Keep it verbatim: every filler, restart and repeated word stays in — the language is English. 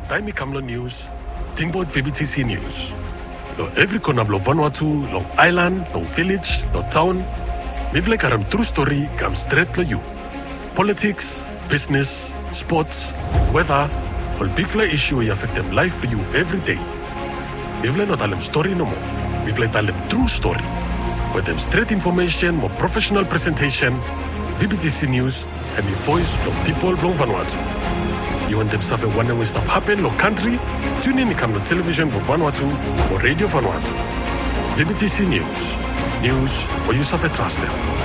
Taimi Kamlo News, Tingboard V B T C News. Lo every corner blo Vanuatu, long island, long village, lo town. Mivle karam true story ikam straight to you. Politics, business, sports, weather, all big fly issue we affect them life for you every day. Mivle not alem story no more. Mivle talem true story. With them straight information, more professional presentation, V B T C News, and the voice from people from Vanuatu. You want them suffer one way stop happen lo country? Tune in come to television for Vanuatu or radio Vanuatu. V B T C News. News where you suffer trust them.